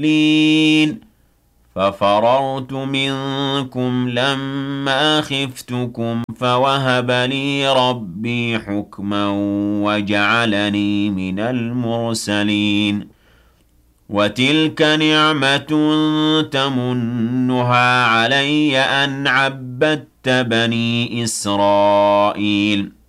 ففررت منكم لما خفتكم فوهب لي ربي حكما وجعلني من المرسلين وتلك نعمة تمنها علي أن عبدت بني إسرائيل